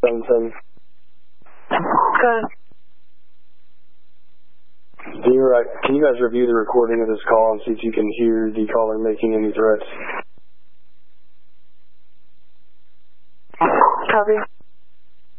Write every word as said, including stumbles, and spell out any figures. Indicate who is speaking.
Speaker 1: seven seven.
Speaker 2: Okay.
Speaker 1: Do you, uh, can you guys review the recording of this call and see if you can hear the caller making any threats?
Speaker 2: Copy.